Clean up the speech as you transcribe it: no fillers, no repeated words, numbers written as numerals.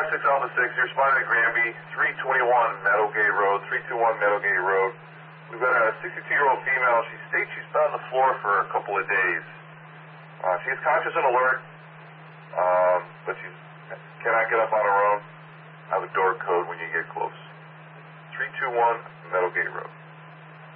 56 Alpha 6, you're responding to Granby, 321 Meadowgate Road, 321 Meadowgate Road. We've got a 62-year-old female. She states she's been on the floor for a couple of days. She is conscious and alert, but she cannot get up on her own. I have a door code when you get close. 321 Meadowgate Road.